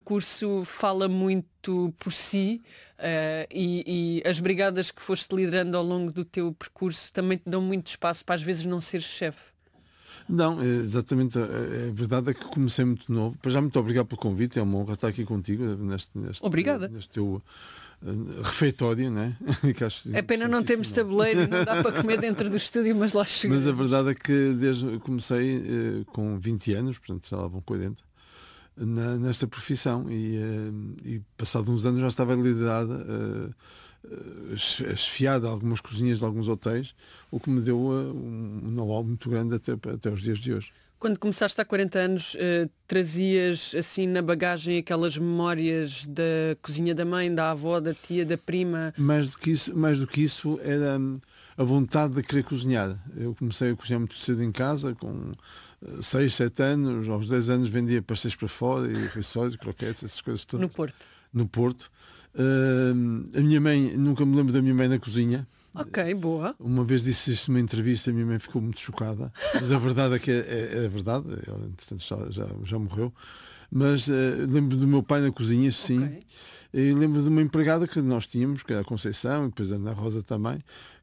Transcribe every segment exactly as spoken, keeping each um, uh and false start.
percurso fala muito por si, uh, e, e as brigadas que foste liderando ao longo do teu percurso também te dão muito espaço para às vezes não seres chefe. Não, é exatamente, a verdade é que comecei muito novo. Para já, muito obrigado pelo convite, é uma honra estar aqui contigo neste, neste, Obrigada. neste teu uh, refeitório, né? É pena não termos tabuleiro, não dá para comer dentro do estúdio, mas lá chegamos. Mas a verdade é que desde que comecei uh, com vinte anos, portanto já lá vão quarenta, na, nesta profissão, e, uh, e passados uns anos já estava liderada, uh, uh, esfiada algumas cozinhas de alguns hotéis, o que me deu uh, um know-how muito grande até, até os dias de hoje. Quando começaste há quarenta anos, uh, trazias assim na bagagem aquelas memórias da cozinha da mãe, da avó, da tia, da prima? Mais do que isso, mais do que isso era hum, a vontade de querer cozinhar. Eu comecei a cozinhar muito cedo em casa, com seis, sete anos, aos dez anos vendia pastéis para fora, e rissóis, croquetes, essas coisas todas. No Porto? No Porto. Uh, a minha mãe, nunca me lembro da minha mãe na cozinha. Ok, boa. Uma vez disse isto numa entrevista, a minha mãe ficou muito chocada, mas a verdade é que é, é, é verdade, ela entretanto já, já, já morreu. Mas uh, lembro do meu pai na cozinha, sim. Okay. E lembro de uma empregada que nós tínhamos, que era a Conceição, e depois a Ana Rosa também,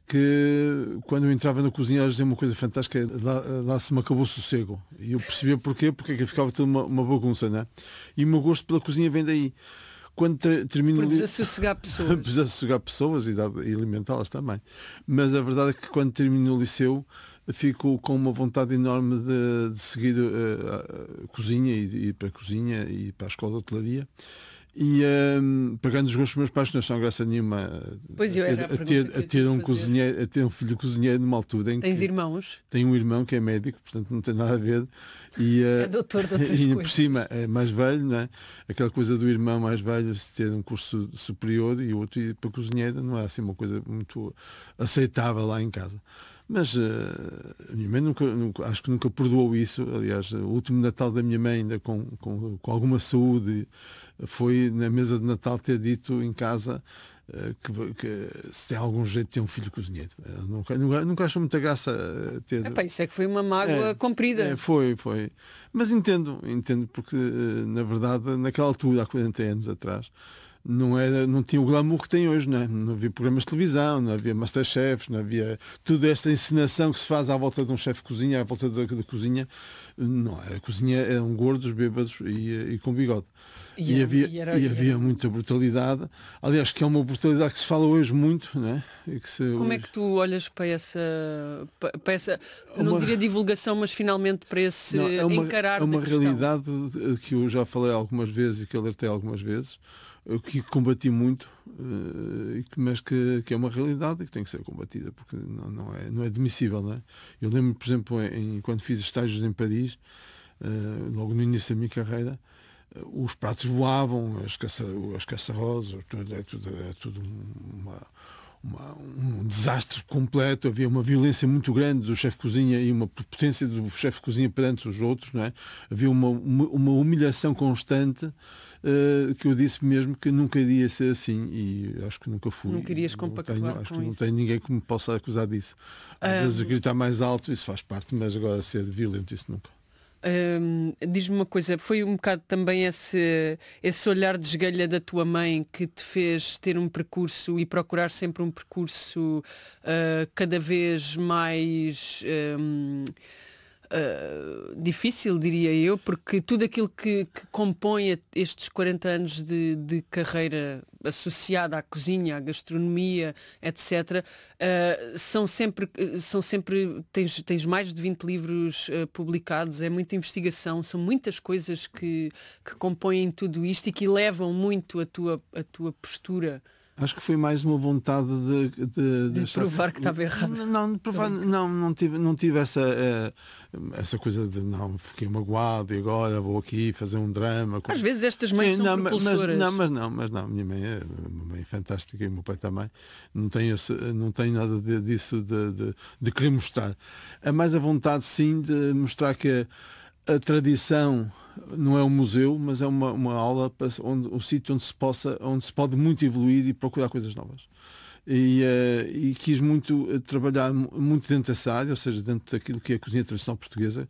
que quando eu entrava na cozinha ela dizia uma coisa fantástica: lá, lá se me acabou o sossego. E eu percebia porquê, porque é que ficava toda uma, uma bagunça, né? E o meu gosto pela cozinha vem daí. Quando ter, termino por desassossegar pessoas. desassossegar pessoas e, e alimentá-las também. Mas a verdade é que quando termino o liceu fico com uma vontade enorme de, de seguir uh, a cozinha e ir para a cozinha e para a escola de hotelaria. E um, pagando os gostos dos meus pais, não são graça nenhuma pois eu era a, a, ter, a, ter um cozinheiro, a ter um filho cozinheiro numa altura em Tens que irmãos? Tenho um irmão que é médico, portanto não tem nada a ver. E, é doutor de outras e coisas. por cima é mais velho, não é? Aquela coisa do irmão mais velho ter um curso superior e o outro ir para cozinheiro não é assim uma coisa muito aceitável lá em casa. Mas uh, a minha mãe nunca, nunca, acho que nunca perdoou isso. Aliás, o último Natal da minha mãe, ainda com, com, com alguma saúde, foi na mesa de Natal ter dito em casa uh, que, que se tem algum jeito de ter um filho cozinheiro. Uh, nunca, nunca, nunca achou muita graça ter... Epá, isso é que foi uma mágoa é, comprida. É, foi, foi. Mas entendo, entendo porque, uh, na verdade, naquela altura, há quarenta anos atrás, não, era, não tinha o glamour que tem hoje, não é? Não havia programas de televisão, não havia Masterchefs, não havia toda esta encenação que se faz à volta de um chefe de cozinha, à volta da, da cozinha. Não, a cozinha eram gordos, bêbados e, e com bigode. E, e, havia, e, era, e havia era... muita brutalidade. Aliás, que é uma brutalidade que se fala hoje muito, não é? E que se, Como hoje... é que tu olhas para essa, para essa não uma... diria divulgação, mas finalmente para esse não, é uma, encarar é uma da realidade que eu já falei algumas vezes e que alertei algumas vezes, que combati muito, mas que, que é uma realidade e que tem que ser combatida, porque não, não, é, não é admissível, não é? Eu lembro, por exemplo, em, quando fiz estágios em Paris, logo no início da minha carreira, os pratos voavam, as, caça, as caçarrosas, tudo, é, tudo, é tudo uma, uma, um desastre completo. Havia uma violência muito grande do chefe de cozinha e uma potência do chefe de cozinha perante os outros, não é? Havia uma, uma, uma humilhação constante, uh, que eu disse mesmo que nunca iria ser assim, e acho que nunca fui. Não querias compactuar tenho, com acho que isso. Não tem ninguém que me possa acusar disso. Às um... vezes gritar mais alto, isso faz parte, mas agora ser violento, isso nunca. Hum, diz-me uma coisa, foi um bocado também esse, esse olhar de esgalha da tua mãe que te fez ter um percurso e procurar sempre um percurso uh, cada vez mais um, uh, difícil, diria eu, porque tudo aquilo que, que compõe estes quarenta anos de, de carreira associada à cozinha, à gastronomia, etcétera, uh, são sempre, são sempre tens, tens mais de vinte livros uh, publicados, é muita investigação, são muitas coisas que, que compõem tudo isto e que elevam muito a tua, a tua postura. Acho que foi mais uma vontade de... De, de, de achar... provar que estava errado. Não, não, de provar, não, não tive, não tive essa, essa coisa de, não, fiquei magoado e agora vou aqui fazer um drama. Às vezes estas mães Sim, são não, propulsoras. Mas, não, mas não, mas não, minha mãe é uma mãe fantástica e o meu pai também. Não tem, esse, não tem nada de, disso de, de, de querer mostrar. É mais a vontade, sim, de mostrar que a, a tradição não é um museu, mas é uma, uma aula, para onde, um sítio onde se possa, onde se pode muito evoluir e procurar coisas novas. E, uh, e quis muito uh, trabalhar muito dentro dessa área, ou seja, dentro daquilo que é a cozinha tradicional portuguesa,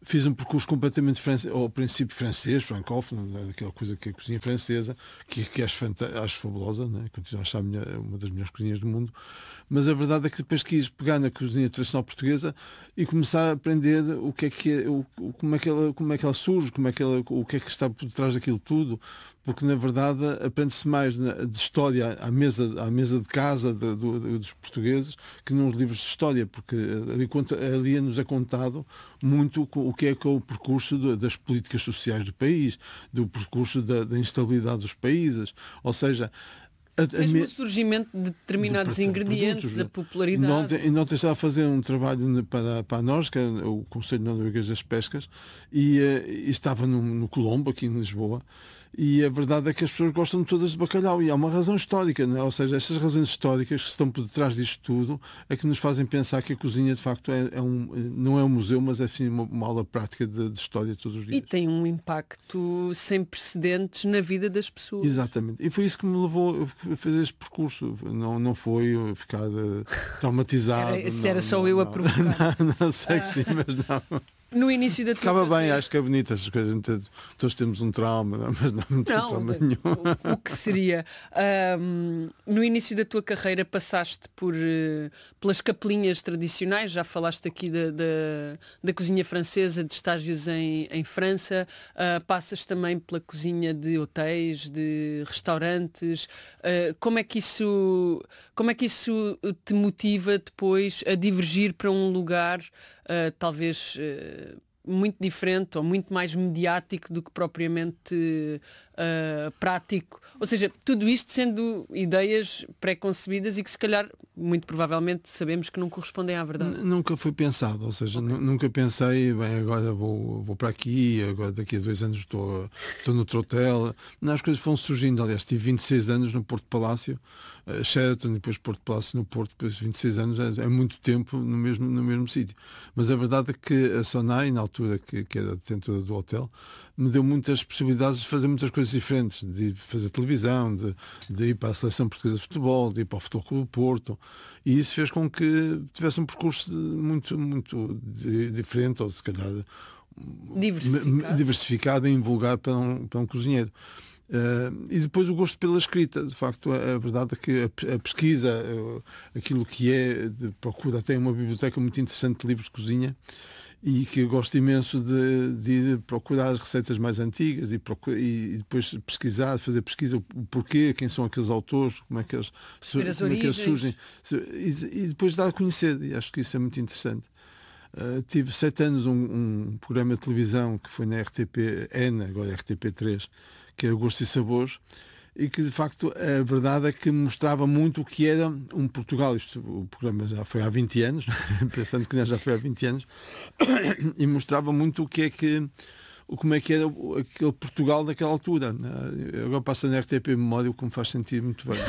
fiz um percurso completamente francês, ao princípio francês, francófono, aquela coisa que é a cozinha francesa, que, que acho, acho fabulosa, né? Continuo a achar a minha, uma das melhores cozinhas do mundo. Mas a verdade é que depois quis pegar na cozinha tradicional portuguesa e começar a aprender o que é que é, o, como, é que ela, como é que ela surge, como é que ela, o que é que está por trás daquilo tudo, porque na verdade aprende-se mais de história à mesa, à mesa de casa de, de, dos portugueses que nos livros de história, porque ali, ali nos é contado muito o que é, que é o percurso de, das políticas sociais do país, do percurso da, da instabilidade dos países, ou seja, A, a Mesmo me... o surgimento de determinados de ingredientes, produtos, a popularidade. E não estava a fazer um trabalho para, para nós, que é o Conselho Norueguês das Pescas, e, e estava no, no Colombo, aqui em Lisboa, e a verdade é que as pessoas gostam todas de bacalhau, e há uma razão histórica, não é? Ou seja, estas razões históricas que estão por detrás disto tudo é que nos fazem pensar que a cozinha de facto é, é um, não é um museu, mas é assim, uma, uma aula prática de, de história todos os dias. E tem um impacto sem precedentes na vida das pessoas. Exatamente, e foi isso que me levou a fazer este percurso, não, não foi ficar traumatizado. Era, não, era só não, eu não, a provocar. Não, não sei que sim, mas não. No início da Ficava tua bem, carreira... acho que é bonito essas coisas. Todos temos um trauma, mas não, não tem trauma nenhum. O, o que seria? Um, no início da tua carreira passaste por, uh, pelas capelinhas tradicionais, já falaste aqui da, da, da cozinha francesa, de estágios em, em França, uh, passas também pela cozinha de hotéis, de restaurantes. Uh, como é que isso, como é que isso te motiva depois a divergir para um lugar Uh, talvez uh, muito diferente ou muito mais mediático do que propriamente uh, prático? Ou seja, tudo isto sendo ideias pré-concebidas e que se calhar, muito provavelmente, sabemos que não correspondem à verdade. N- nunca foi pensado, ou seja, okay. nunca pensei, bem, agora vou, vou para aqui, agora daqui a dois anos estou, estou no hotel. Não, as coisas foram surgindo. Aliás, tive vinte e seis anos no Porto Palácio, uh, Sheraton, depois Porto Palácio no Porto, depois vinte e seis anos, é, é muito tempo no mesmo, no mesmo sítio. Mas a verdade é que a Sonai, na altura que, que era detentora do hotel, me deu muitas possibilidades de fazer muitas coisas diferentes, de fazer televisão, de, de ir para a Seleção Portuguesa de Futebol, de ir para o Futebol Clube do Porto, e isso fez com que tivesse um percurso muito, muito diferente, ou se calhar diversificado, diversificado e invulgar para um, para um cozinheiro. Uh, e depois o gosto pela escrita, de facto, a, a verdade é que a, a pesquisa, uh, aquilo que é, de procura, tem uma biblioteca muito interessante de livros de cozinha, e que eu gosto imenso de, de ir procurar as receitas mais antigas e, procura, e depois pesquisar, fazer pesquisa, o porquê, quem são aqueles autores, como é que eles, como é que eles surgem, e, e depois dar a conhecer, e acho que isso é muito interessante. Uh, tive sete anos um, um programa de televisão que foi na R T P N, agora R T P três, que era Gostos e Sabores, e que de facto a verdade é que mostrava muito o que era um Portugal. Isto, o programa já foi há vinte anos, pensando que já foi há vinte anos, e mostrava muito o que é que, como é que era aquele Portugal daquela altura. Agora passa na R T P Memória, o que me faz sentir muito bem.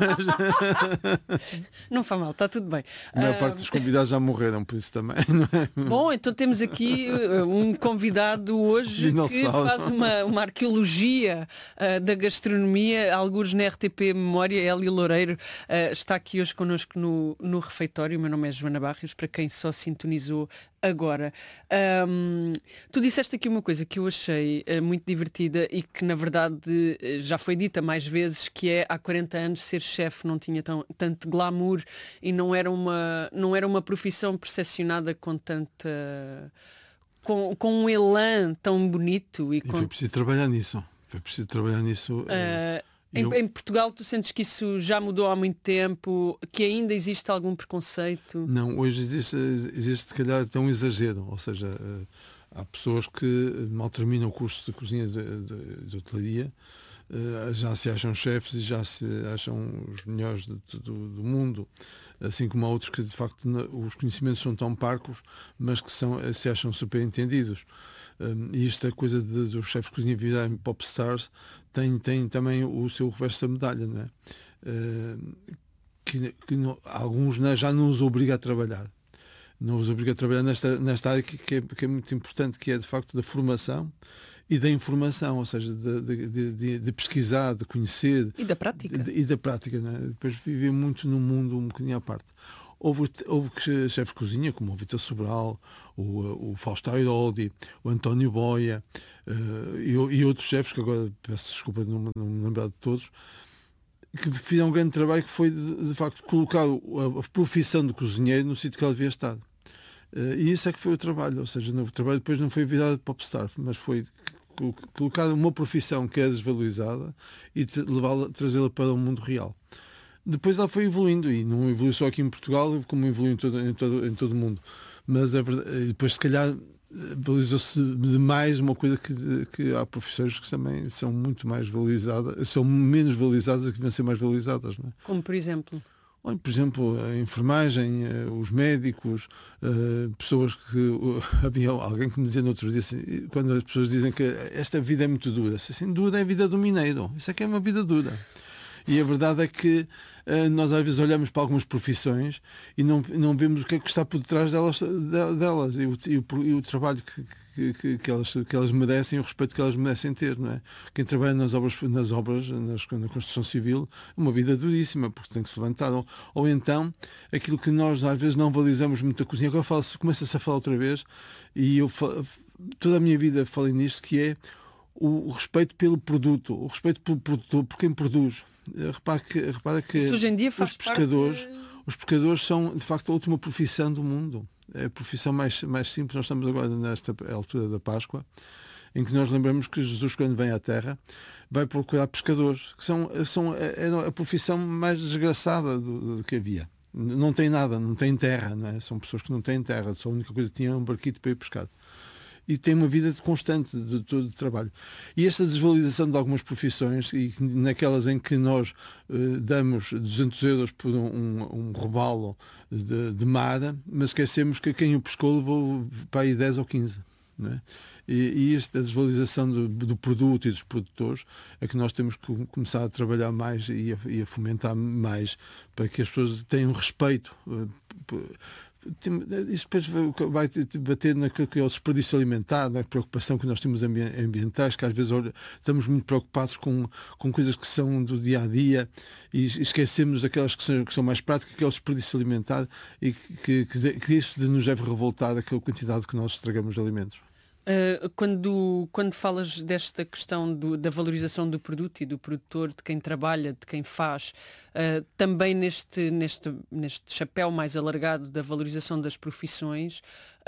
Mas... Não faz mal, está tudo bem. A maior parte dos convidados já morreram, por isso também. Não é? Bom, então temos aqui um convidado hoje que faz uma, uma arqueologia uh, da gastronomia, alguns na R T P Memória. Hélio Loureiro uh, está aqui hoje connosco no, no refeitório. O meu nome é Joana Barrios, para quem só sintonizou agora. Um, tu disseste aqui uma coisa que eu achei uh, muito divertida e que na verdade uh, já foi dita mais vezes, que é há quarenta anos ser chefe não tinha tão, tanto glamour e não era uma, não era uma profissão percepcionada com tanta com, com um elan tão bonito. E, e com... foi preciso trabalhar nisso. Foi preciso trabalhar nisso. Uh, Em, eu... em Portugal, tu sentes que isso já mudou há muito tempo, que ainda existe algum preconceito? Não, hoje existe, existe se calhar até um exagero, ou seja, há pessoas que mal terminam o curso de cozinha de, de, de hotelaria, já se acham chefes e já se acham os melhores de, de, do mundo, assim como há outros que de facto os conhecimentos são tão parcos, mas que são, se acham super entendidos. E isto é coisa de, dos chefes de cozinha virarem popstars, tem, tem também o seu reverso da medalha, não é? Uh, que, que não, alguns não, já não os obriga a trabalhar. Não os obriga a trabalhar nesta, nesta área que, que, é, que é muito importante, que é de facto da formação e da informação, ou seja, de, de, de, de pesquisar, de conhecer. E da prática. De, e da prática, não é? Depois viver muito num mundo um bocadinho à parte. houve, houve chefes de cozinha, como o Vítor Sobral, o, o Fausto Airoldi, o António Boia uh, e, e outros chefes, que agora peço desculpa de não, não me lembrar de todos, que fizeram um grande trabalho, que foi, de, de facto, colocar a, a profissão de cozinheiro no sítio que ela devia estar. Uh, e isso é que foi o trabalho, ou seja, o trabalho depois não foi virado popstar, mas foi colocar uma profissão que é desvalorizada e levá-la, trazê-la para o mundo real. Depois ela foi evoluindo, e não evoluiu só aqui em Portugal, como evoluiu em todo, em todo, em todo o mundo. Mas é verdade, depois, se calhar, valorizou-se demais uma coisa que, que há profissões que também são muito mais valorizadas, são menos valorizadas e que deviam ser mais valorizadas. Não é? Como, por exemplo? Olha, por exemplo, a enfermagem, os médicos, pessoas que... Havia alguém que me dizia no outro dia, assim, quando as pessoas dizem que esta vida é muito dura, assim, dura é a vida do mineiro, isso é que é uma vida dura. E a verdade é que uh, nós às vezes olhamos para algumas profissões e não, não vemos o que é que está por detrás delas, delas e, o, e, o, e o trabalho que, que, que, elas, que elas merecem, o respeito que elas merecem ter, não é? Quem trabalha nas obras, nas obras nas, na construção civil, uma vida duríssima, porque tem que se levantar. Ou, ou então, aquilo que nós às vezes não valorizamos muito a cozinha, agora falo, começa-se a falar outra vez, e eu falo, toda a minha vida falei nisto, que é o, o respeito pelo produto, o respeito pelo produtor, por quem produz. Repara que, repara que hoje em dia faz os pescadores, parte... os pescadores são de facto a última profissão do mundo. É a profissão mais, mais simples. Nós estamos agora nesta altura da Páscoa, em que nós lembramos que Jesus, quando vem à Terra, vai procurar pescadores, que são, são a, a profissão mais desgraçada do, do que havia. Não tem nada, não tem terra, não é? São pessoas que não têm terra, só a única coisa que tinham é um barquito para ir pescar. E tem uma vida constante de todo de trabalho. E esta desvalorização de algumas profissões, e naquelas em que nós uh, damos duzentos euros por um, um, um robalo de, de mar, mas esquecemos que quem o pescou levou para aí dez ou quinze. Não é? E, e esta desvalorização do, do produto e dos produtores é que nós temos que começar a trabalhar mais e a, e a fomentar mais, para que as pessoas tenham respeito. Uh, Isso depois vai bater naquele desperdício alimentar, na preocupação que nós temos ambientais, que às vezes olha, estamos muito preocupados com, com coisas que são do dia a dia e esquecemos aquelas que são, que são mais práticas, que é o desperdício alimentar, e que, que, que isso nos deve revoltar aquela quantidade que nós estragamos de alimentos. Uh, quando, quando falas desta questão do, da valorização do produto e do produtor, de quem trabalha, de quem faz, uh, também neste, neste, neste chapéu mais alargado da valorização das profissões,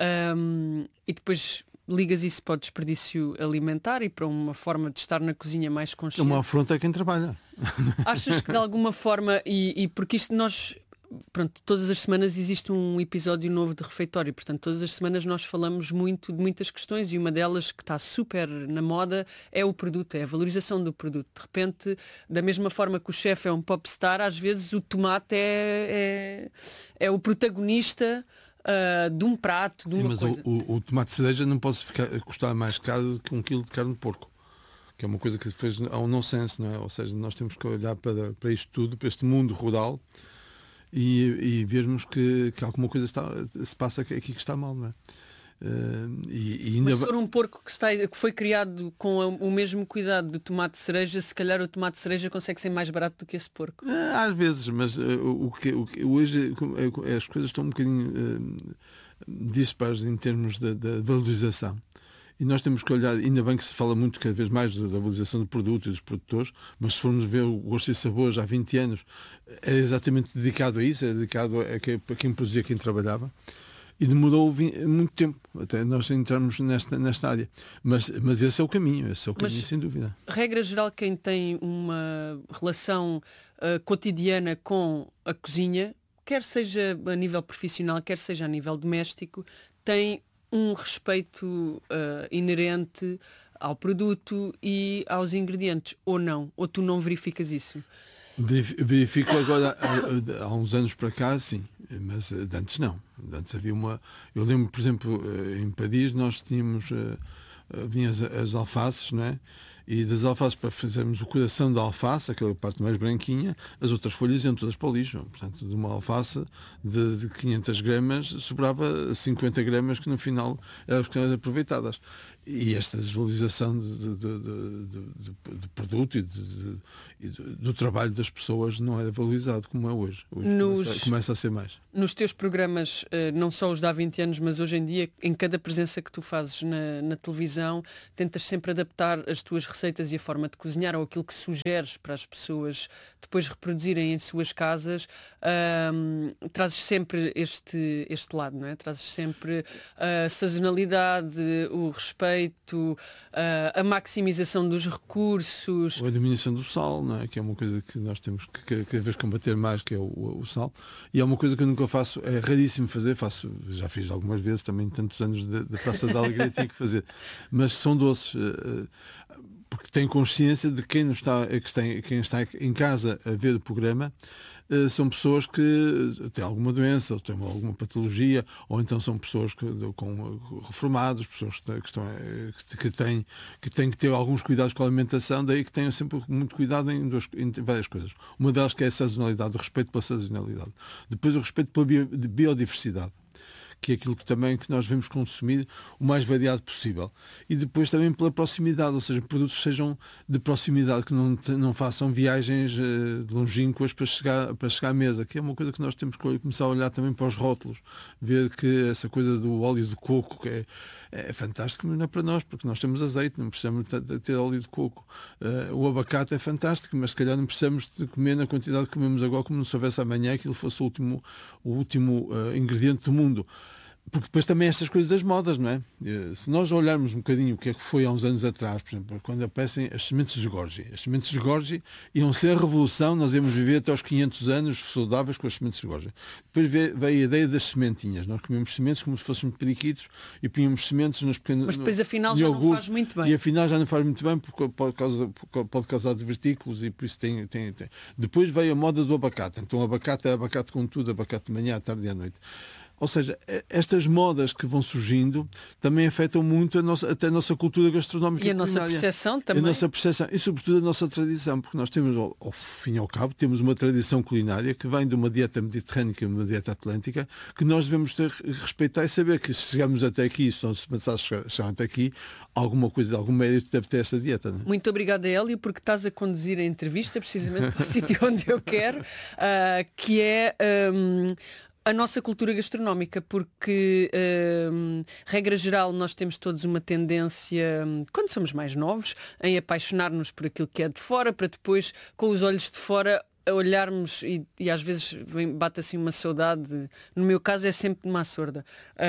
um, e depois ligas isso para o desperdício alimentar e para uma forma de estar na cozinha mais consciente. É uma afronta a quem trabalha. Achas que de alguma forma, e, e porque isto nós... Pronto, todas as semanas existe um episódio novo de Refeitório, portanto todas as semanas nós falamos muito de muitas questões, e uma delas que está super na moda é o produto, é a valorização do produto. De repente, da mesma forma que o chefe é um popstar, às vezes o tomate é, é, é o protagonista uh, de um prato, de Sim, uma mas coisa. O, o, o tomate cereja não pode ficar, custar mais caro do que um quilo de carne de porco, que é uma coisa que fez ao nonsense, não é? Ou seja, nós temos que olhar para, para isto tudo, para este mundo rural, E, e vermos que, que alguma coisa está, se passa aqui que está mal, não é? Uh, e, e ainda... Mas se for um porco que, está, que foi criado com a, o mesmo cuidado do tomate cereja, se calhar o tomate cereja consegue ser mais barato do que esse porco. Às vezes, mas uh, o, que, o que hoje as coisas estão um bocadinho uh, dispares em termos da valorização. E nós temos que olhar, ainda bem que se fala muito cada vez mais da valorização do produto e dos produtores, mas se formos ver o Gosto e Sabor já há vinte anos, é exatamente dedicado a isso, é dedicado a quem, a quem produzia, a quem trabalhava, e demorou muito tempo até nós entrarmos nesta, nesta área. Mas, mas esse é o caminho, esse é o caminho, mas, sem dúvida. Regra geral, quem tem uma relação uh, cotidiana com a cozinha, quer seja a nível profissional, quer seja a nível doméstico, tem um respeito uh, inerente ao produto e aos ingredientes, ou não? Ou tu não verificas isso? Verifico agora, há, há uns anos para cá, sim, mas antes não. Antes havia uma... Eu lembro, por exemplo, em Paris nós tínhamos... vinham as, as alfaces, não é? E das alfaces, para fazermos o coração da alface, aquela parte mais branquinha, as outras folhas iam todas para o lixo. Portanto, de uma alface de, de quinhentas gramas, sobrava cinquenta gramas que no final eram as aproveitadas. e esta desvalorização de, de, de, de, de produto e, de, de, e de, do trabalho das pessoas não é valorizado como é hoje. Hoje Nos, começa, começa a ser mais. Nos teus programas, não só os de há vinte anos, mas hoje em dia, em cada presença que tu fazes na, na televisão, tentas sempre adaptar as tuas receitas e a forma de cozinhar ou aquilo que sugeres para as pessoas depois reproduzirem em suas casas. Um, trazes sempre este, este lado, não é? Trazes sempre a sazonalidade, o respeito, a, a maximização dos recursos. A diminuição do sal, não é? Que é uma coisa que nós temos que cada vez combater mais, que é o, o sal. E é uma coisa que eu nunca faço, é raríssimo fazer, faço, já fiz algumas vezes, também tantos anos de, de Praça da Alegria tinha que fazer. Mas são doces, porque tenho consciência de quem, nos está, que está, quem está em casa a ver o programa são pessoas que têm alguma doença, ou têm alguma patologia, ou então são pessoas que, com reformados, pessoas que, estão, que, têm, que têm que ter alguns cuidados com a alimentação, daí que tenham sempre muito cuidado em, duas, em várias coisas. Uma delas que é a sazonalidade, o respeito pela sazonalidade. Depois o respeito pela biodiversidade, que é aquilo que também que nós devemos consumir o mais variado possível. E depois também pela proximidade, ou seja, produtos que sejam de proximidade, que não, não façam viagens uh, longínquas para chegar, para chegar à mesa, que é uma coisa que nós temos que começar a olhar também para os rótulos, ver que essa coisa do óleo de coco, que é, é fantástico, mas não é para nós, porque nós temos azeite, não precisamos de ter óleo de coco. Uh, o abacate é fantástico, mas se calhar não precisamos de comer na quantidade que comemos agora, como se houvesse amanhã, aquilo fosse o último, o último uh, ingrediente do mundo. Porque depois também estas coisas das modas, não é? Se nós olharmos um bocadinho o que é que foi há uns anos atrás, por exemplo, quando aparecem as sementes de Gorgi. As sementes de Gorgi iam ser a revolução, nós íamos viver até aos quinhentos anos saudáveis com as sementes de Gorgi. Depois veio a ideia das sementinhas. Nós comíamos sementes como se fôssemos periquitos e punhamos sementes nos pequenos... Mas depois afinal no, já iogurte, não faz muito bem. E afinal já não faz muito bem porque pode causar, pode causar divertículos e por isso tem, tem, tem... Depois veio a moda do abacate. Então o abacate é abacate com tudo, abacate de manhã, à tarde e à noite. Ou seja, estas modas que vão surgindo também afetam muito a nossa, até a nossa cultura gastronómica e a culinária. nossa percepção também. E a nossa percepção e, sobretudo, a nossa tradição, porque nós temos, ao, ao fim e ao cabo, temos uma tradição culinária que vem de uma dieta mediterrânica e uma dieta atlântica que nós devemos ter, respeitar e saber que se chegamos até aqui, se nós pensarmos chegar até aqui, alguma coisa, algum mérito deve ter esta dieta. Não é? Muito obrigada, Hélio, porque estás a conduzir a entrevista precisamente para o sítio onde eu quero, uh, que é... Um, a nossa cultura gastronómica, porque, hum, regra geral, nós temos todos uma tendência, quando somos mais novos, em apaixonar-nos por aquilo que é de fora, para depois, com os olhos de fora, a olharmos e, e às vezes vem, bate assim uma saudade. No meu caso é sempre de má sorda.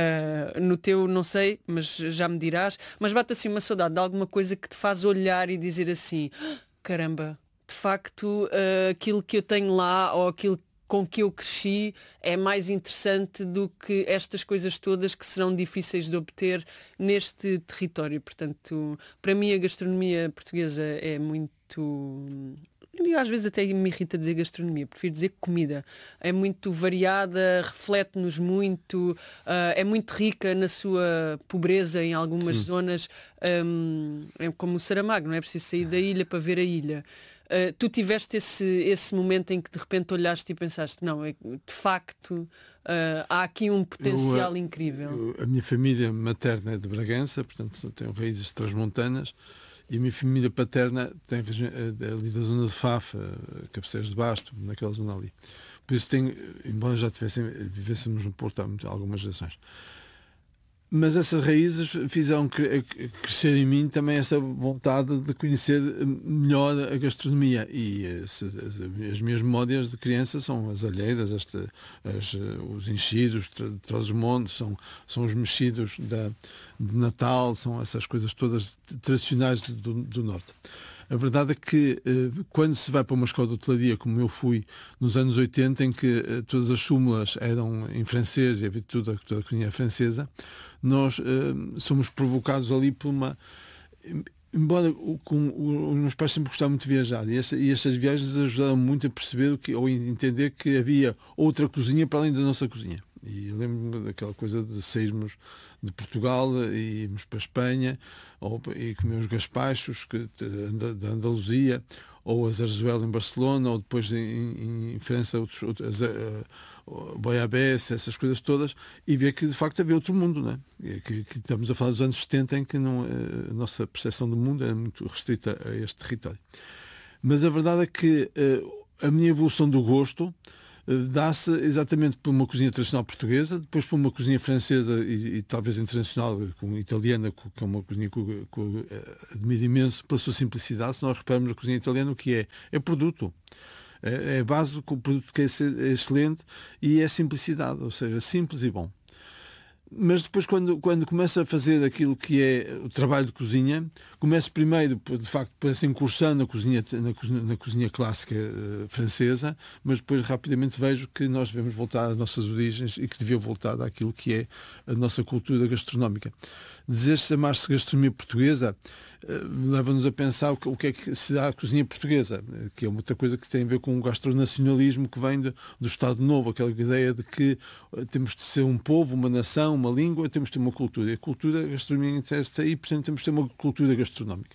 Uh, no teu não sei, mas já me dirás. Mas bate assim uma saudade de alguma coisa que te faz olhar e dizer assim, caramba, de facto, uh, aquilo que eu tenho lá ou aquilo com que eu cresci é mais interessante do que estas coisas todas que serão difíceis de obter neste território. Portanto, para mim a gastronomia portuguesa é muito... E às vezes até me irrita dizer gastronomia, prefiro dizer comida. É muito variada, reflete-nos muito, uh, é muito rica na sua pobreza em algumas Sim. zonas. Um, é como o Saramago, não é preciso sair da ilha para ver a ilha. Uh, tu tiveste esse, esse momento em que de repente olhaste e pensaste, não, é, de facto uh, há aqui um potencial eu, incrível. Eu, a minha família materna é de Bragança, portanto tenho raízes transmontanas, e a minha família paterna tem ali da zona de Fafa, Cabeceiras de Basto, naquela zona ali. Por isso tenho, embora já tivessem, vivêssemos no Porto há algumas gerações. Mas essas raízes fizeram crescer em mim também essa vontade de conhecer melhor a gastronomia. E as minhas memórias de criança são as alheiras, esta, as, os enchidos de Trás-os-Montes, são, são os mexidos da, de Natal, são essas coisas todas tradicionais do, do Norte. A verdade é que quando se vai para uma escola de hotelaria, como eu fui nos anos oitenta, em que todas as súmulas eram em francês e havia toda, toda a cozinha francesa, nós uh, somos provocados ali por uma... Embora o, com, o, os meus pais sempre gostavam muito de viajar, e, essa, e estas viagens ajudaram muito a perceber o que, ou a entender que havia outra cozinha para além da nossa cozinha. E lembro-me daquela coisa de sairmos de Portugal e irmos para a Espanha ou, e comer os gazpachos que, da Andaluzia, ou a zarzuela em Barcelona, ou depois em, em França outros, outros, Boiabés, essas coisas todas, e ver que de facto havia outro mundo, não é? Que, que estamos a falar dos anos setenta, em que não, a nossa percepção do mundo é muito restrita a este território. Mas a verdade é que a minha evolução do gosto dá-se exatamente por uma cozinha tradicional portuguesa, depois por uma cozinha francesa e, e talvez internacional, com italiana, que é uma cozinha que eu admiro imenso pela sua simplicidade. Se nós reparamos na cozinha italiana, o que é? É produto. É a base do produto, que é excelente, e é simplicidade, ou seja, simples e bom. Mas depois, quando, quando começa a fazer aquilo que é o trabalho de cozinha, começo primeiro, de facto, por essa incursão na cozinha, na cozinha, na cozinha clássica uh, francesa, mas depois rapidamente vejo que nós devemos voltar às nossas origens e que devia voltar àquilo que é a nossa cultura gastronómica. Dizer-se chamar-se gastronomia portuguesa uh, leva-nos a pensar o que, o que é que se dá a cozinha portuguesa, que é outra coisa que tem a ver com o gastronacionalismo que vem de, do Estado Novo, aquela ideia de que uh, temos de ser um povo, uma nação, uma língua, temos de ter uma cultura. E a cultura, a gastronomia interessa aí, portanto temos de ter uma cultura gastronómica.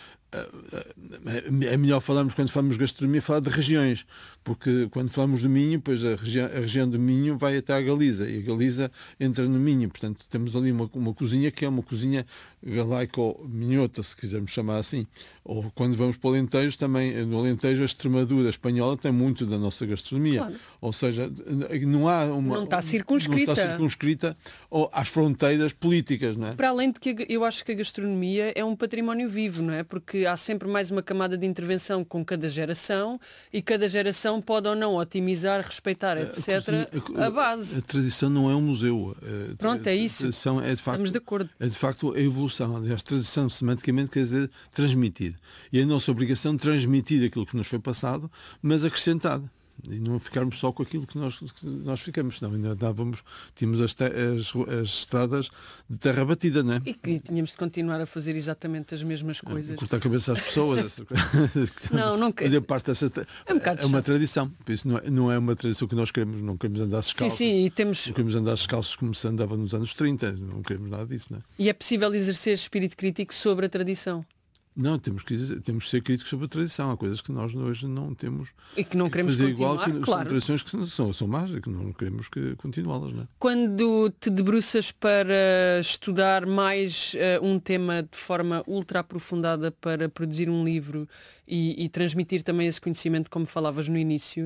É melhor falarmos, quando falamos de gastronomia, falar de regiões, porque quando falamos do Minho, pois a, regi a região do Minho vai até a Galiza, e a Galiza entra no Minho, portanto temos ali uma, uma cozinha que é uma cozinha galaico-minhota, se quisermos chamar assim. Ou quando vamos para o Alentejo, também no Alentejo a Extremadura espanhola tem muito da nossa gastronomia. Claro. Ou seja, não há uma... Não está circunscrita. Não está circunscrita às fronteiras políticas, não é? Para além de que eu acho que a gastronomia é um património vivo, não é? Porque há sempre mais uma camada de intervenção com cada geração, e cada geração pode ou não otimizar, respeitar, etcétera, a, cozinha, a, a base. A, a tradição não é um museu. A, Pronto, é isso. A tradição é de facto, Estamos de acordo. É de facto a evolução. Aliás, tradição semanticamente quer dizer transmitir. E é a nossa obrigação transmitir aquilo que nos foi passado, mas acrescentado. E não ficarmos só com aquilo que nós, que nós ficamos, senão ainda dávamos, tínhamos as, te, as, as estradas de terra batida, não é? E que tínhamos de continuar a fazer exatamente as mesmas coisas. É, cortar a cabeça às pessoas. Não, não quero. Fazer parte dessa. É, um é uma tradição. Por isso não é, não é uma tradição que nós queremos. Não queremos andar descalços. Sim, sim, e temos... Não queremos andar descalços como se andava nos anos trinta. Não queremos nada disso, não é? E é possível exercer espírito crítico sobre a tradição? Não, temos que, temos que ser críticos sobre a tradição. Há coisas que nós hoje não temos e que não queremos fazer continuar, igual, que claro. São tradições que são, são más e que não queremos que continuá-las. Não é? Quando te debruças para estudar mais uh, um tema de forma ultra aprofundada para produzir um livro e, e transmitir também esse conhecimento, como falavas no início,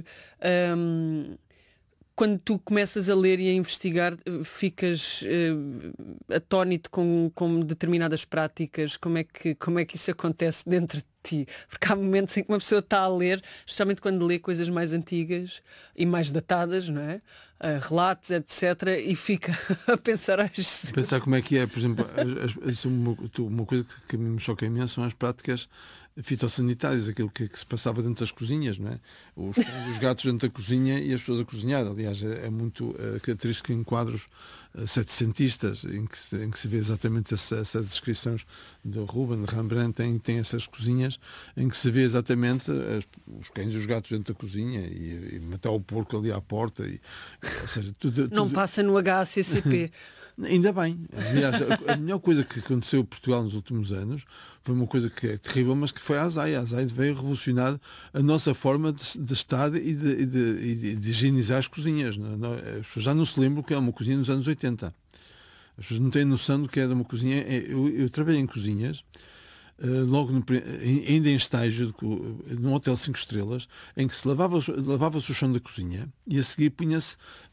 um, quando tu começas a ler e a investigar, ficas uh, atónito com, com determinadas práticas? Como é, que, como é que isso acontece dentro de ti? Porque há momentos em que uma pessoa está a ler, especialmente quando lê coisas mais antigas e mais datadas, não é? Uh, relatos, etcétera, e fica a pensar... Pensar como é que é, por exemplo, as, as, uma, uma coisa que, que me choca imenso são as práticas fitossanitárias, aquilo que, que se passava dentro das cozinhas, não é? Os, os gatos dentro da cozinha e as pessoas a cozinhar. Aliás, é, é muito uh, característico em quadros uh, setecentistas, em que, se, em que se vê exatamente essa, essas descrições de Rubens, de Rembrandt, tem, tem essas cozinhas em que se vê exatamente as, os cães e os gatos dentro da cozinha e, e matar o porco ali à porta. E, ou seja, tudo, tudo... Não passa no H A C C P. Ainda bem. Aliás, a, a melhor coisa que aconteceu em Portugal nos últimos anos foi uma coisa que é terrível, mas que foi a ASAI. A ASAI veio revolucionar a nossa forma de, de estar e de, de, de, de higienizar as cozinhas. Não, as pessoas já não se lembram que é uma cozinha nos anos oitenta. As pessoas não têm noção do que era uma cozinha. Eu, eu trabalhei em cozinhas, Uh, logo no, ainda em estágio de, num hotel cinco estrelas, em que se lavava, lavava-se o chão da cozinha e a seguir punha-se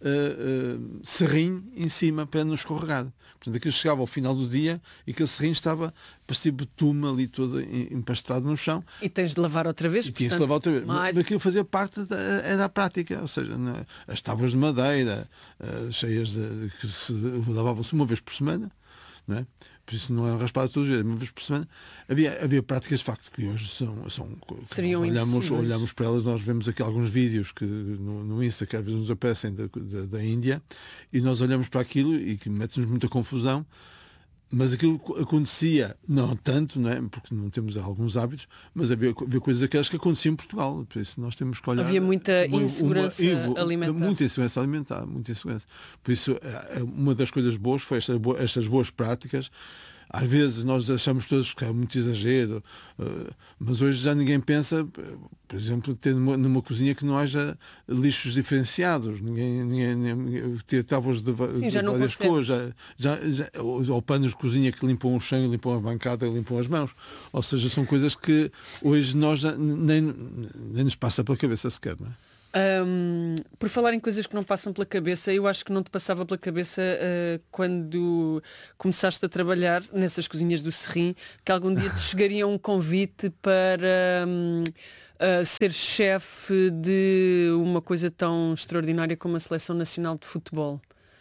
uh, uh, serrinho em cima para não escorregar. Portanto, aquilo chegava ao final do dia e aquele serrinho estava, parecia betume ali todo empastrado no chão. E tens de lavar outra vez? E tinhas de lavar outra vez. Mais... Mas aquilo fazia parte da, era a prática, ou seja, na, as tábuas de madeira uh, cheias de, de que se lavavam-se uma vez por semana, não é? Por isso não é um raspado todos os dias, uma vez por semana. Havia, havia práticas de facto que hoje são. são Seriam olhamos, olhamos para elas, nós vemos aqui alguns vídeos que no, no Insta que às vezes nos aparecem da, da, da Índia, e nós olhamos para aquilo e que mete-nos muita confusão. Mas aquilo acontecia, não tanto, não é? Porque não temos alguns hábitos, mas havia, havia coisas aquelas que aconteciam em Portugal. Por isso nós temos que olhar. Havia muita uma, insegurança uma, alimentar. Muita insegurança alimentar, muita insegurança. Por isso, uma das coisas boas foi estas, estas boas práticas. Às vezes nós achamos todos que é muito exagero, mas hoje já ninguém pensa, por exemplo, ter numa, numa cozinha que não haja lixos diferenciados, ninguém, ninguém, ninguém ter tábuas de, Sim, de várias cores, já, já, já, ou, ou panos de cozinha que limpam o chão, limpam a bancada, limpam as mãos. Ou seja, são coisas que hoje nós já, nem, nem nos passa pela cabeça sequer, não é? Um, por falar em coisas que não passam pela cabeça, eu acho que não te passava pela cabeça uh, quando começaste a trabalhar nessas cozinhas do Serrim, que algum dia te chegaria um convite para um, uh, ser chefe de uma coisa tão extraordinária como a Seleção Nacional de Futebol.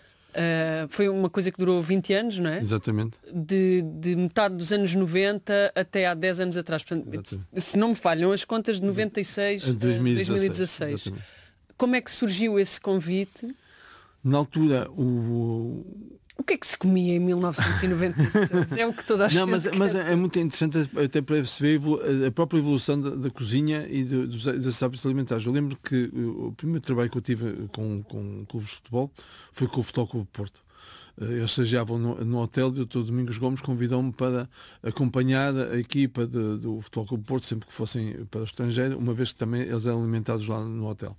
Uh, foi uma coisa que durou vinte anos, não é? Exatamente. De, de metade dos anos noventa até há dez anos atrás. Portanto, se não me falham as contas, de noventa e seis a dois mil e dezasseis. Como é que surgiu esse convite? Na altura, o... O que é que se comia em mil novecentos e noventa e seis? É o que toda a gente Não, mas, quer. mas é muito interessante até para perceber a própria evolução da, da cozinha e do, dos, dos hábitos alimentares. Eu lembro que o primeiro trabalho que eu tive com, com clubes de futebol foi com o Futebol Clube de Porto. Eles estagiavam no, no hotel e o doutor Domingos Gomes convidou-me para acompanhar a equipa de, do Futebol Clube de Porto sempre que fossem para o estrangeiro, uma vez que também eles eram alimentados lá no hotel.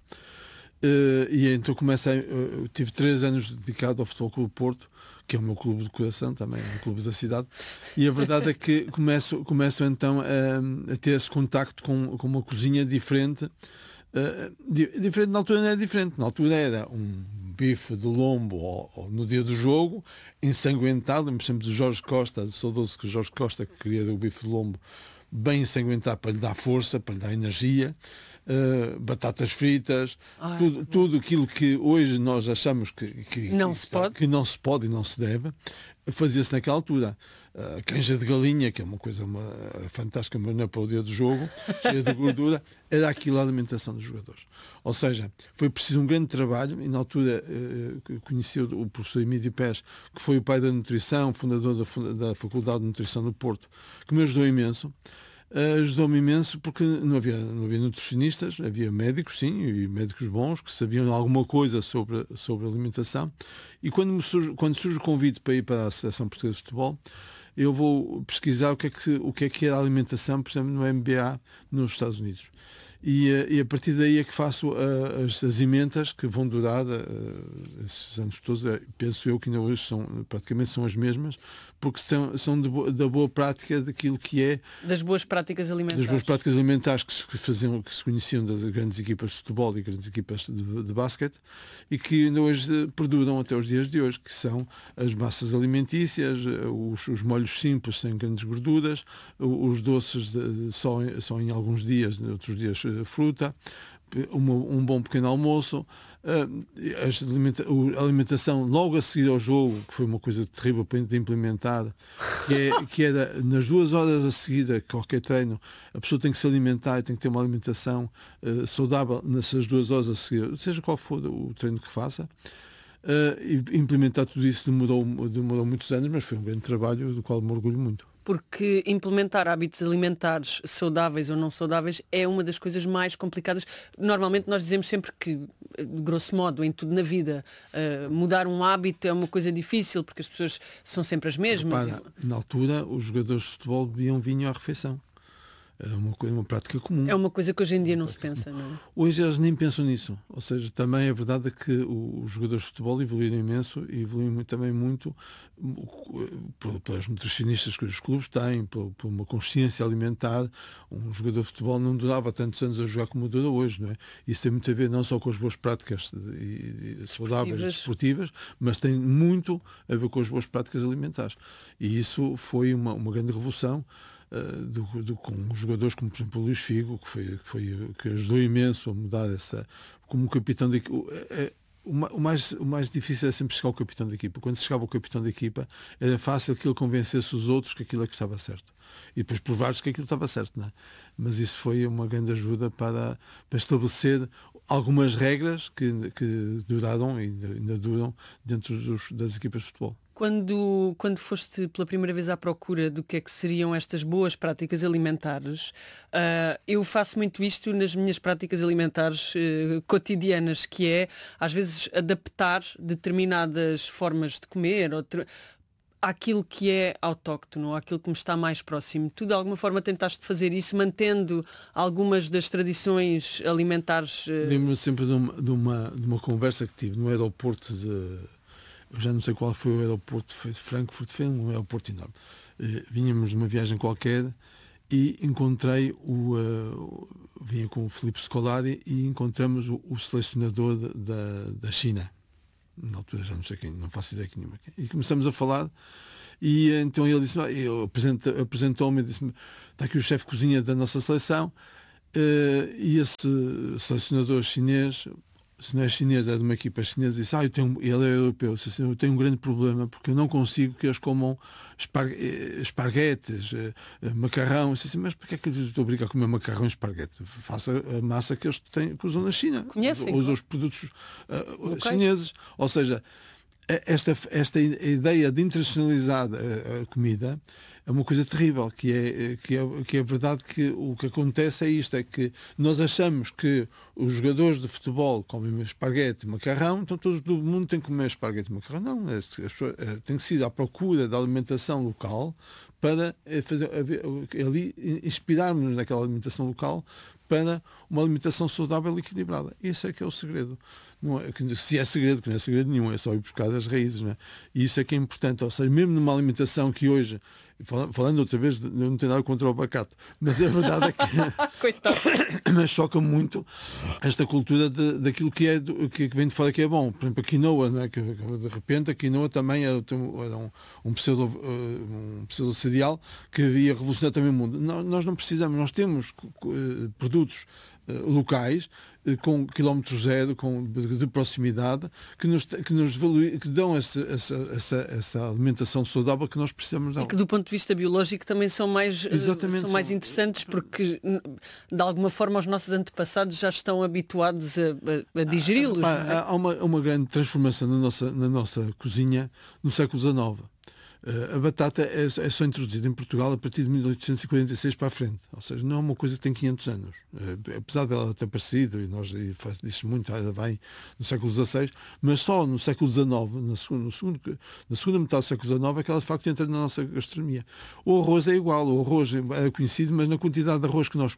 Uh, e então comecei, uh, tive três anos dedicado ao Futebol Clube de Porto, que é o meu clube de coração também, o clube da cidade, e a verdade é que começo, começo então a, a ter esse contacto com, com uma cozinha diferente. Uh, di, diferente na altura não era diferente, na altura era um bife de lombo ou, ou no dia do jogo, ensanguentado. Lembro sempre do Jorge Costa, saudoso que o Jorge Costa que queria o bife de lombo bem ensanguentado para lhe dar força, para lhe dar energia. Uh, batatas fritas, Ai, tudo, tudo aquilo que hoje nós achamos que, que, não, que, se pode. que não se pode e não se deve, fazia-se naquela altura. Uh, canja de galinha, que é uma coisa uma, fantástica, mas não é para o dia do jogo, cheia de gordura, era aquilo a alimentação dos jogadores. Ou seja, foi preciso um grande trabalho, e na altura uh, conheci o professor Emílio Pés, que foi o pai da nutrição, fundador da, da Faculdade de Nutrição do Porto, que me ajudou imenso. Uh, ajudou-me imenso porque não havia, não havia nutricionistas, havia médicos, sim, e médicos bons que sabiam alguma coisa sobre, sobre alimentação. E quando, me surge, quando surge o convite para ir para a Seleção Portuguesa de Futebol, eu vou pesquisar o que é que, o que, é, que é a alimentação, por exemplo, no M B A nos Estados Unidos. E, e a partir daí é que faço uh, as, as emendas que vão durar uh, esses anos todos. Uh, penso eu que ainda hoje são, praticamente são as mesmas, porque são, são de bo da boa prática daquilo que é... Das boas práticas alimentares. Das boas práticas alimentares que se, faziam, que se conheciam das grandes equipas de futebol e grandes equipas de, de basquete e que ainda hoje perduram até os dias de hoje, que são as massas alimentícias, os, os molhos simples sem grandes gorduras, os doces de, só, só em alguns dias, outros dias fruta, uma, um bom pequeno almoço, a alimenta, a alimentação logo a seguir ao jogo, que foi uma coisa terrível de implementar, que, é, que era nas duas horas a seguir a qualquer treino, a pessoa tem que se alimentar e tem que ter uma alimentação uh, saudável nessas duas horas a seguir, seja qual for o treino que faça. Uh, e implementar tudo isso demorou, demorou muitos anos, mas foi um grande trabalho do qual me orgulho muito. Porque implementar hábitos alimentares saudáveis ou não saudáveis é uma das coisas mais complicadas. Normalmente nós dizemos sempre que, de grosso modo, em tudo na vida, uh, mudar um hábito é uma coisa difícil, porque as pessoas são sempre as mesmas. Repara, na altura, os jogadores de futebol bebiam vinho à refeição. É uma, coisa, uma prática comum. É uma coisa que hoje em dia não se pensa, não é? Hoje eles nem pensam nisso. Ou seja, também é verdade que os jogadores de futebol evoluíram imenso e evoluíram também muito pelas nutricionistas que os clubes têm, por, por uma consciência alimentar. Um jogador de futebol não durava tantos anos a jogar como dura hoje, não é? Isso tem muito a ver não só com as boas práticas e, e saudáveis e desportivas, mas tem muito a ver com as boas práticas alimentares. E isso foi uma, uma grande revolução. Uh, do, do, com jogadores como, por exemplo, o Luís Figo, que, foi, que, foi, que ajudou imenso a mudar essa... Como capitão da equipa. O, o, mais, o mais difícil é sempre chegar ao capitão da equipa. Quando chegava ao capitão da equipa, era fácil que ele convencesse os outros que aquilo é que estava certo. E depois provar-lhes que aquilo estava certo, não é? Mas isso foi uma grande ajuda para, para estabelecer algumas regras que, que duraram e ainda, ainda duram dentro dos, das equipas de futebol. Quando, quando foste pela primeira vez à procura do que é que seriam estas boas práticas alimentares, uh, eu faço muito isto nas minhas práticas alimentares uh, cotidianas, que é, às vezes, adaptar determinadas formas de comer. Ou ter... àquilo que é autóctono, àquilo que me está mais próximo. Tu, de alguma forma, tentaste fazer isso, mantendo algumas das tradições alimentares? Uh... Lembro-me sempre de uma, de, uma, de uma conversa que tive no aeroporto de... Eu já não sei qual foi o aeroporto, foi de Frankfurt, foi um aeroporto enorme. Uh, vínhamos de uma viagem qualquer e encontrei o... Uh, vinha com o Filipe Scolari e encontramos o, o selecionador de, da, da China. Na altura já não sei quem, não faço ideia que nenhuma. E começamos a falar e então ele disse, eu apresentou-me e disse-me, está aqui o chefe de cozinha da nossa seleção uh, e esse selecionador chinês, se não é chinês, é de uma equipa chinesa, disse, ah, eu tenho, ele é europeu, disse, eu tenho um grande problema porque eu não consigo que eles comam espar, esparguetes, macarrão. Eu disse, mas porquê é que eu estou a brincar a comer macarrão e esparguete? Faça a massa que eles têm, que usam na China. Conhecem, usa os produtos uh, chineses. Ou seja, esta, esta ideia de internacionalizar a, a comida é uma coisa terrível, que é, que, é, que é verdade que o que acontece é isto, é que nós achamos que os jogadores de futebol comem esparguete e macarrão, então todo o mundo tem que comer esparguete e macarrão. Não, é, é, tem que ser à procura da alimentação local para fazer, ali inspirarmos naquela alimentação local para uma alimentação saudável e equilibrada. Esse é que é o segredo. Não é, se é segredo, que não é segredo nenhum, é só ir buscar as raízes. Não é? E isso é que é importante. Ou seja, mesmo numa alimentação que hoje, falando outra vez, não tem nada contra o abacate, mas a verdade é que Coitado. Mas choca muito esta cultura de, daquilo que, é, que vem de fora que é bom. Por exemplo, a quinoa, não é? Que, de repente a quinoa também era um, um, pseudo, um pseudo cereal que ia revolucionar também o mundo. Nós, nós não precisamos, nós temos uh, produtos uh, locais com quilómetro zero, com, de, de proximidade, que nos, que nos valui, que dão essa, essa, essa, essa alimentação saudável que nós precisamos dar. E que do ponto de vista biológico também são mais, Exatamente, são mais interessantes porque de alguma forma os nossos antepassados já estão habituados a, a, a digeri-los. Ah, é? Há uma, uma grande transformação na nossa, na nossa cozinha no século dezenove. A batata é, é só introduzida em Portugal a partir de mil oitocentos e quarenta e seis para a frente. Ou seja, não é uma coisa que tem quinhentos anos. Apesar dela ter aparecido, e nós e faz isso muito, ela vem no século dezasseis, mas só no século dezenove, na segunda, no segundo, na segunda metade do século dezenove, é que ela de facto entra na nossa gastronomia. O arroz é igual, o arroz é conhecido, mas na quantidade de arroz que nós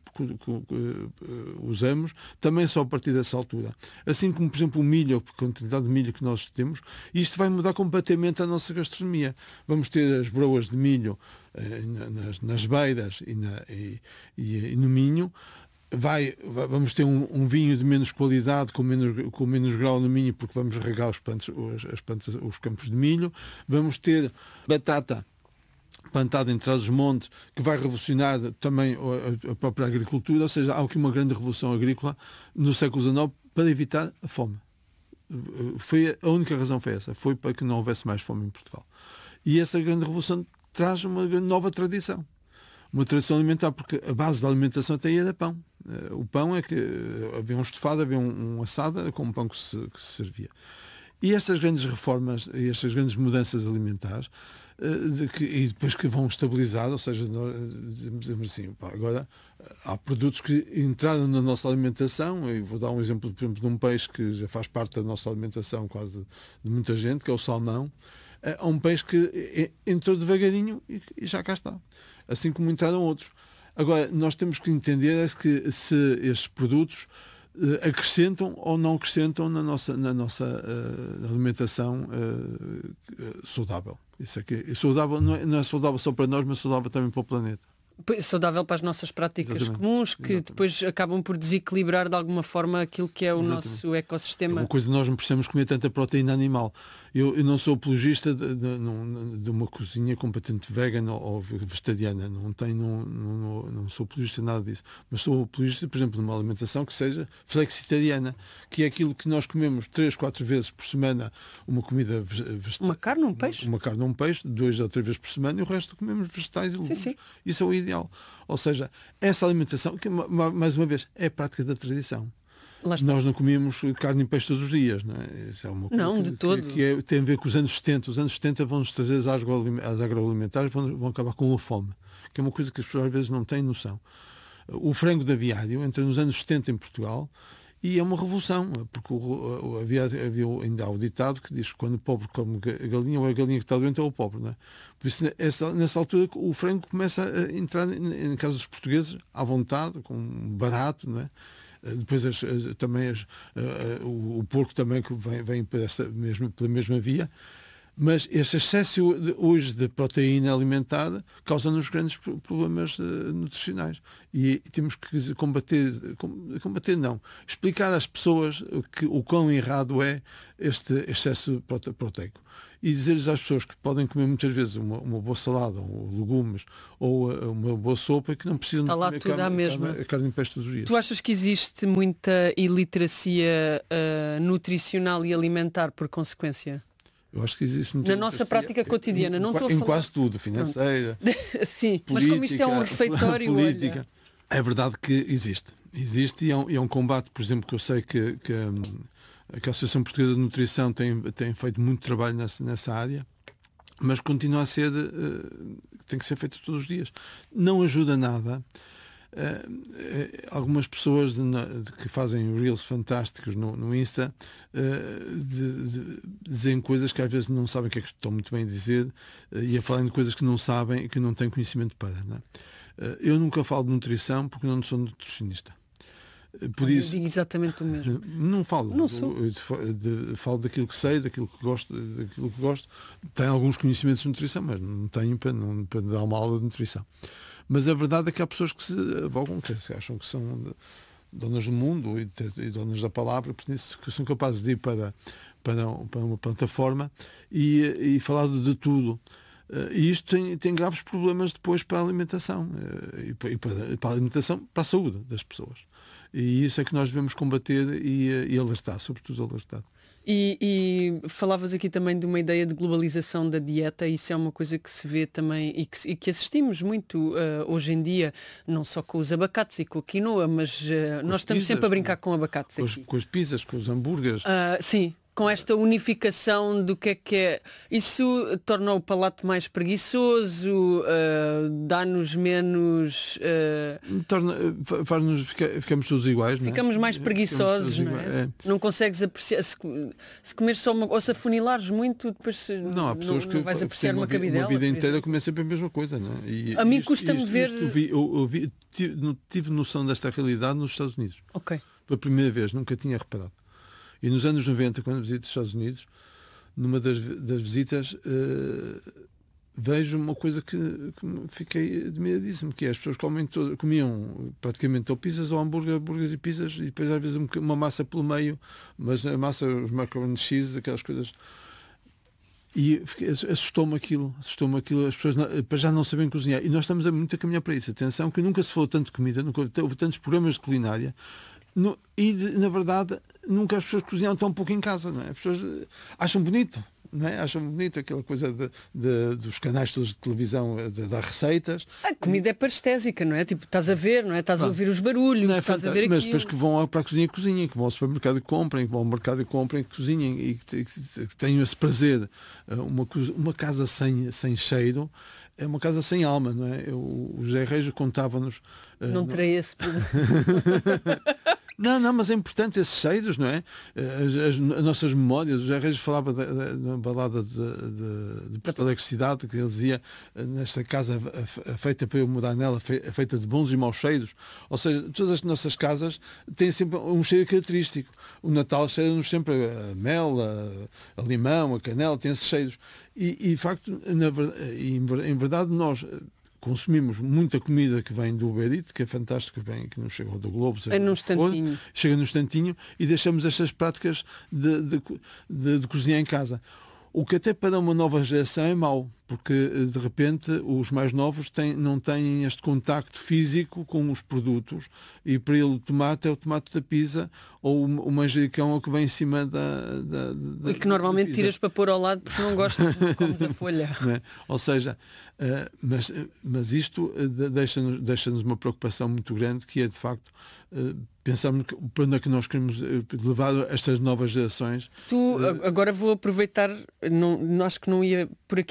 usamos, também só a partir dessa altura. Assim como, por exemplo, o milho, a quantidade de milho que nós temos, isto vai mudar completamente a nossa gastronomia. Vamos ter as broas de milho eh, nas, nas beiras e, na, e, e, e no Minho. Vai, vai, vamos ter um, um vinho de menos qualidade, com menos, com menos grau no Minho, porque vamos regar os, plantos, os, as plantas, os campos de milho. Vamos ter batata plantada em Trás-os-Montes, que vai revolucionar também a, a própria agricultura. Ou seja, há aqui uma grande revolução agrícola no século dezenove para evitar a fome. Foi, a única razão foi essa, foi para que não houvesse mais fome em Portugal. E essa grande revolução traz uma nova tradição. Uma tradição alimentar, porque a base da alimentação até aí era pão. O pão é que havia um estofado, havia um, um assado, com um pão que se, que se servia. E estas grandes reformas, e estas grandes mudanças alimentares, de que, e depois que vão estabilizar, ou seja, nós dizemos assim, pá, agora há produtos que entraram na nossa alimentação, e vou dar um exemplo, por exemplo, de um peixe que já faz parte da nossa alimentação quase de, de muita gente, que é o salmão. É um peixe que entrou devagarinho e já cá está. Assim como entraram outros. Agora, nós temos que entender é que se estes produtos uh, acrescentam ou não acrescentam na nossa, na nossa uh, alimentação uh, uh, saudável. Isso é que, saudável não é, não é saudável só para nós, mas saudável também para o planeta. Saudável para as nossas práticas Exatamente. comuns, que Exatamente. Depois acabam por desequilibrar de alguma forma aquilo que é o Exatamente. nosso ecossistema. É uma coisa que nós não precisamos comer tanta proteína animal. Eu, eu não sou apologista de, de, de uma cozinha completamente vegana ou vegetariana. Não, tenho, não, não, não sou apologista de nada disso. Mas sou apologista, por exemplo, de uma alimentação que seja flexitariana, que é aquilo que nós comemos três, quatro vezes por semana, uma comida vegetal. Uma carne, um peixe? Uma, uma carne, um peixe, duas ou três vezes por semana, e o resto comemos vegetais e legumes. Sim, sim. Isso é o ideal. Ou seja, essa alimentação, que mais uma vez, é a prática da tradição. Nós não comíamos carne e peixe todos os dias, não é? Isso é uma coisa não, que, de todo. Que, que é, tem a ver com os anos setenta. Os anos setenta vão-nos trazer as agroalimentares, vão, vão acabar com a fome, que é uma coisa que as pessoas às vezes não têm noção. O frango de aviário entra nos anos setenta em Portugal E é uma revolução, porque o, o, havia, havia ainda há o ditado que diz que quando o pobre come a galinha, ou a galinha que está doente é o pobre, não é? Por isso, nessa, nessa altura, o frango começa a entrar, em casa dos portugueses, à vontade, com barato, não é? Depois as, as, também as, uh, uh, o, o porco também que vem, vem por essa mesma, pela mesma via. Mas este excesso de, hoje de proteína alimentar causa-nos grandes problemas uh, nutricionais. E temos que combater, combater não, explicar às pessoas que, o quão errado é este excesso proteico. E dizer-lhes às pessoas que podem comer muitas vezes uma, uma boa salada, ou legumes, ou uh, uma boa sopa, e que não precisam Está lá de tudo comer à carne, mesma. carne, carne em peixe todos os dias. Tu achas que existe muita iliteracia uh, nutricional e alimentar por consequência? Eu acho que existe muita na nossa prática cotidiana, em, não em, estou a em falar... quase tudo, financeira, sim, política, mas como isto é um refeitório, política, olha... é verdade que existe. Existe e é um, e é um combate, por exemplo, que eu sei que, que, que a Associação Portuguesa de Nutrição tem, tem feito muito trabalho nessa, nessa área, mas continua a ser, uh, tem que ser feito todos os dias. Não ajuda nada. Uh, uh, algumas pessoas de, de, que fazem reels fantásticos no, no Insta uh, de, de, dizem coisas que às vezes não sabem o que é que estão muito bem a dizer uh, e a falarem de coisas que não sabem e que não têm conhecimento para. Não é? uh, eu nunca falo de nutrição porque não sou nutricionista. Uh, por eu isso, digo exatamente o mesmo. Uh, não falo. Não sou. Eu, eu, de, falo daquilo que sei, daquilo que gosto, daquilo que gosto. Tenho alguns conhecimentos de nutrição, mas não tenho para, não, para dar uma aula de nutrição. Mas a verdade é que há pessoas que se avogam, que se acham que são donas do mundo e, e donas da palavra, que são capazes de ir para, para, para uma plataforma e, e falar de, de tudo. E isto tem, tem graves problemas depois para a alimentação e para, para a alimentação, para a saúde das pessoas. E isso é que nós devemos combater e, e alertar, sobretudo alertar. E, e falavas aqui também de uma ideia de globalização da dieta, isso é uma coisa que se vê também e que, e que assistimos muito uh, hoje em dia, não só com os abacates e com a quinoa, mas uh, nós estamos pizzas, sempre a brincar com, com abacates com aqui. As, com as pizzas, com os hambúrgueres. Uh, sim. Com esta unificação do que é que é. Isso torna o palato mais preguiçoso, uh, dá-nos menos. Uh... Torna, faz-nos, fica, ficamos todos iguais, não é? Ficamos mais preguiçosos, não é? É. Não consegues apreciar. Se, se comeres só uma. Ou se afunilares muito, depois não, há pessoas não, que não vais apreciar uma, uma cabidela. Uma vida inteira comer sempre a mesma coisa, não é? E, a mim custa-me ver. Isto, vi, eu, eu vi, tive, tive noção desta realidade nos Estados Unidos. Ok. Pela primeira vez, nunca tinha reparado. E nos anos noventa, quando visito os Estados Unidos, numa das, das visitas, uh, vejo uma coisa que, que fiquei admiradíssimo, que é as pessoas comem todo, comiam praticamente ou pizzas ou hambúrguer, hambúrgueres e pizzas, e depois às vezes uma massa pelo meio, mas a massa, os macaroni cheese, aquelas coisas. E assustou-me aquilo, assustou-me aquilo, as pessoas não, para já não sabem cozinhar. E nós estamos a muito a caminhar para isso. Atenção, que nunca se falou tanto de comida, nunca houve tantos programas de culinária. No, e, na verdade, nunca as pessoas cozinham tão pouco em casa, não é? As pessoas acham bonito, não é? Acham bonito aquela coisa de, de, dos canais todos de televisão, de dar receitas. A comida é parestésica, não é? Tipo, estás a ver, não é? Estás a ouvir os barulhos, é estás a ver aquilo. Mas depois que vão para a cozinha, cozinhem, que vão ao supermercado e comprem, que vão ao mercado e comprem, que cozinhem e que, que, que tenham esse prazer. Uma, uma casa sem, sem cheiro é uma casa sem alma, não é? Eu, o José Reis contava-nos... Não uh, terei não... esse problema. Não, não, mas é importante esses cheiros, não é? As, as, as nossas memórias. O José Reis falava da, da, da balada de, de, de Porto Alegre Cidade, que ele dizia, nesta casa feita para eu morar nela, feita de bons e maus cheiros. Ou seja, todas as nossas casas têm sempre um cheiro característico. O Natal cheira-nos sempre a mel, a, a limão, a canela, tem esses cheiros. E, e de facto, na, em verdade, nós consumimos muita comida que vem do Uber Eats, que é fantástico, que, vem, que nos chega do Globo, é num instantinho. Chega num instantinho, e deixamos estas práticas de, de, de, de cozinhar em casa. O que até para uma nova geração é mau, porque de repente os mais novos têm, não têm este contacto físico com os produtos, e para ele o tomate é o tomate da pizza, ou o manjericão que vem em cima da, da, da e que normalmente tiras para pôr ao lado porque não gostas de comes a folha. Não é? Ou seja, uh, mas, mas isto deixa-nos, deixa-nos uma preocupação muito grande, que é de facto uh, pensarmos para onde é que nós queremos levar estas novas gerações. Tu, agora vou aproveitar, não, acho que não ia por aqui, mas vou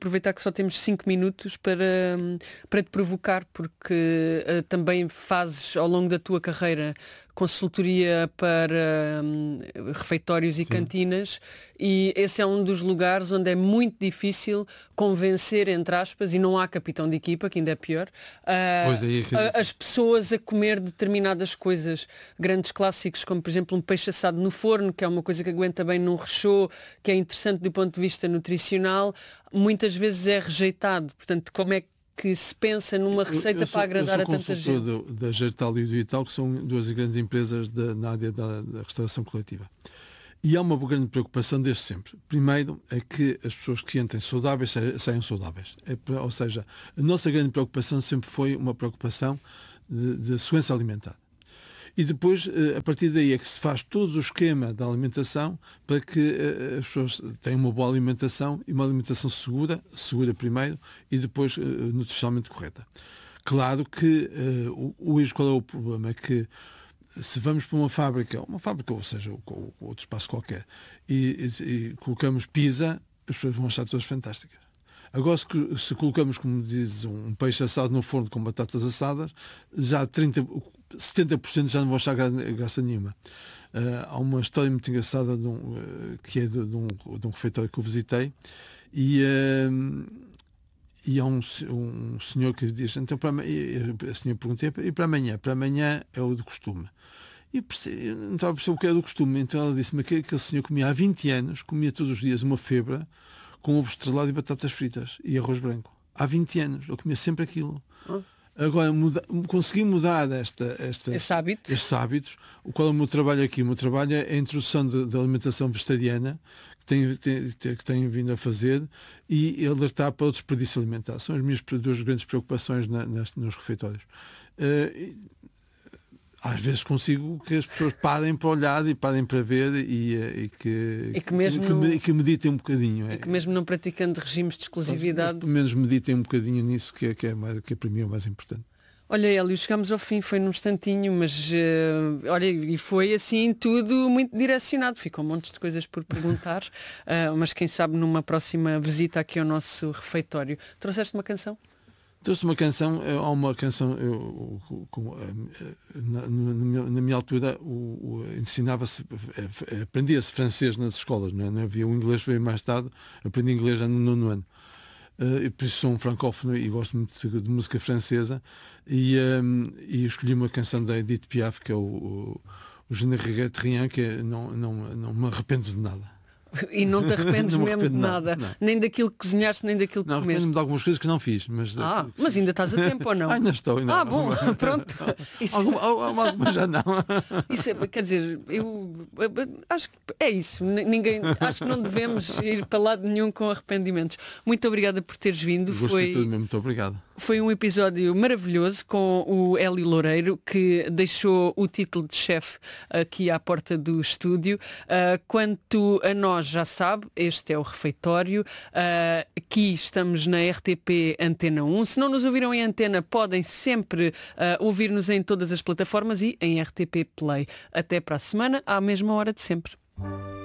aproveitar que só temos cinco minutos para, para te provocar, porque uh, também fazes ao longo da tua carreira consultoria para hum, refeitórios e Sim. cantinas, e esse é um dos lugares onde é muito difícil convencer, entre aspas, e não há capitão de equipa, que ainda é pior, uh, é, é... as pessoas a comer determinadas coisas. Grandes clássicos, como por exemplo um peixe assado no forno, que é uma coisa que aguenta bem num rechô, que é interessante do ponto de vista nutricional, muitas vezes é rejeitado. Portanto, como é que que se pensa numa receita eu, eu sou, para agradar a tanta gente? Eu sou consultor da Gertal e do Ital, que são duas grandes empresas de, na área da, da restauração coletiva. E há uma grande preocupação desde sempre. Primeiro é que as pessoas que entrem saudáveis saiam saudáveis. É, ou seja, a nossa grande preocupação sempre foi uma preocupação de, de segurança alimentar. E depois, a partir daí, é que se faz todo o esquema da alimentação para que as pessoas tenham uma boa alimentação e uma alimentação segura, segura primeiro, e depois nutricionalmente correta. Claro que hoje qual é o problema? É que se vamos para uma fábrica, uma fábrica, ou seja, ou outro espaço qualquer, e, e, e colocamos pizza, as pessoas vão achar todas fantásticas. Agora, se, se colocamos, como diz, um peixe assado no forno com batatas assadas, já trinta, setenta por cento já não vou achar graça nenhuma. Uh, há uma história muito engraçada de um, uh, que é de, de, um, de um refeitório que eu visitei, e, uh, e há um, um senhor que diz, então para amanhã, a senhora pergunta, e para amanhã? Para amanhã é o de costume. E eu não estava a perceber o que era do costume, então ela disse-me que aquele senhor comia há vinte anos, comia todos os dias uma febra, com ovo estrelado e batatas fritas e arroz branco. Há vinte anos, eu comia sempre aquilo. Hum. Agora, muda, consegui mudar esta, esta, Esse hábito. estes hábitos. O qual é o meu trabalho aqui? O meu trabalho é a introdução da alimentação vegetariana, que tenho, tenho, que tenho vindo a fazer, e alertar para o desperdício alimentar. São as minhas duas grandes preocupações na, neste, nos refeitórios. Uh, Às vezes consigo que as pessoas parem para olhar e parem para ver e, e, que, e que, mesmo que, não, que, que meditem um bocadinho. E que mesmo não praticando regimes de exclusividade... Mas, pelo menos meditem um bocadinho nisso, que é, que é, mais, que é para mim é o mais importante. Olha, Hélio, chegamos ao fim, foi num instantinho, mas uh, olha, e foi assim tudo muito direcionado. Ficam montes de coisas por perguntar, uh, mas quem sabe numa próxima visita aqui ao nosso refeitório. Trouxeste uma canção? Trouxe uma canção, há uma canção, eu, com, na, na, na minha altura o, o, ensinava-se, aprendia-se francês nas escolas, não, é? Não havia, o inglês veio mais tarde, aprendi inglês já no nono ano. Uh, por isso sou um francófono e gosto muito de, de música francesa, e, um, e escolhi uma canção da Edith Piaf, que é o, o, o Je ne regrette rien, que é, não, não, não me arrependo de nada. E não te arrependes não mesmo de nada, não. Nem daquilo que cozinhaste, nem daquilo que não, comeste. Arrependo-me de algumas coisas que não fiz. Mas, ah, mas ainda estás a tempo ou não? Ah, ainda estou. Ainda ah, bom, pronto. Isso... Alguma, alguma já não. Isso é, quer dizer, eu acho que é isso. Ninguém, acho que não devemos ir para lado nenhum com arrependimentos. Muito obrigada por teres vindo. Gostei Foi... de tudo mesmo, muito obrigado. Foi um episódio maravilhoso com o Hélio Loureiro, que deixou o título de chefe aqui à porta do estúdio. Uh, quanto a nós, já sabe, este é o refeitório. Uh, aqui estamos na R T P Antena um. Se não nos ouviram em antena, podem sempre uh, ouvir-nos em todas as plataformas e em R T P Play. Até para a semana, à mesma hora de sempre.